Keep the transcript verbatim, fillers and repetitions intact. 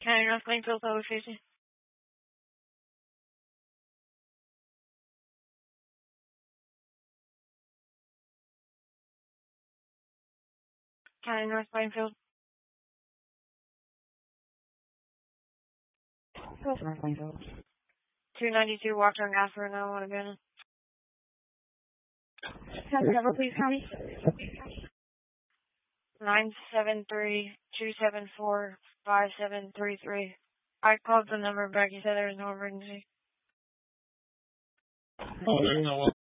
County North Plainfield Public Safety. County North Plainfield. North Plainfield. two ninety-two Walker and Gasper, no one again. Have the number, please, County. nine seven three, two seven four, five seven three three. I called the number back. You said there was no emergency. Oh, there's no